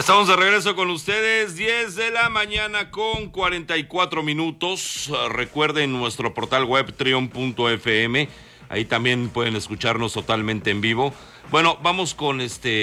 Estamos de regreso con ustedes, 10 de la mañana con 44 minutos. Recuerden nuestro portal web trion.fm. Ahí también pueden escucharnos totalmente en vivo. Bueno, vamos con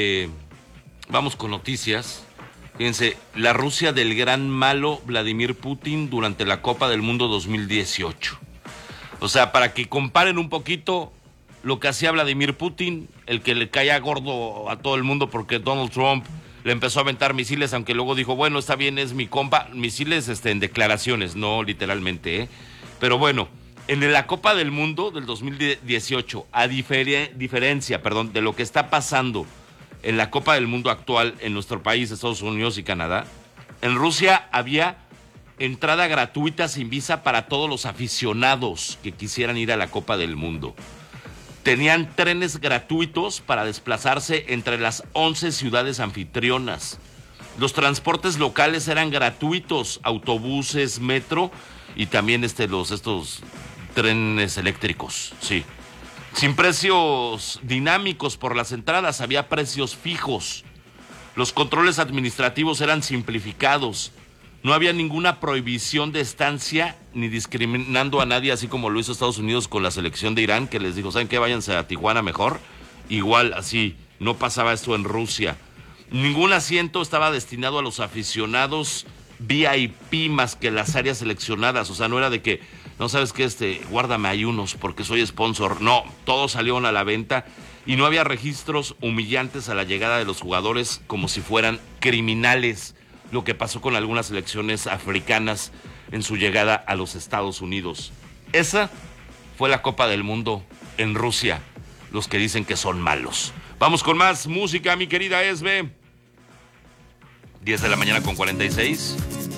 noticias. Fíjense, la Rusia del gran malo Vladimir Putin durante la Copa del Mundo 2018. O sea, para que comparen un poquito lo que hacía Vladimir Putin, el que le caía gordo a todo el mundo porque Donald Trump le empezó a aventar misiles, aunque luego dijo, bueno, está bien, es mi compa. Misiles en declaraciones, no literalmente, ¿eh? Pero bueno, en la Copa del Mundo del 2018, a diferencia de lo que está pasando en la Copa del Mundo actual en nuestro país, Estados Unidos y Canadá, en Rusia había entrada gratuita sin visa para todos los aficionados que quisieran ir a la Copa del Mundo. Tenían trenes gratuitos para desplazarse entre las 11 ciudades anfitrionas. Los transportes locales eran gratuitos, autobuses, metro y también estos trenes eléctricos, sí. Sin precios dinámicos por las entradas, había precios fijos. Los controles administrativos eran simplificados. No había ninguna prohibición de estancia ni discriminando a nadie, así como lo hizo Estados Unidos con la selección de Irán, que les dijo, ¿saben qué? Váyanse a Tijuana mejor. Igual, así, no pasaba esto en Rusia. Ningún asiento estaba destinado a los aficionados VIP más que las áreas seleccionadas. O sea, no era de que, no sabes qué, guárdame ahí unos porque soy sponsor. No, todos salieron a la venta y no había registros humillantes a la llegada de los jugadores como si fueran criminales. Lo que pasó con algunas selecciones africanas en su llegada a los Estados Unidos. Esa fue la Copa del Mundo en Rusia, los que dicen que son malos. Vamos con más música, mi querida Esbe. 10 de la mañana con 46.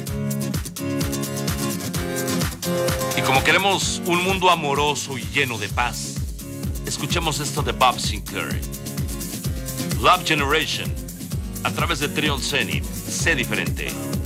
Y como queremos un mundo amoroso y lleno de paz, escuchemos esto de Bob Sinclair. Love Generation. A través de Trion Zenith, sé diferente.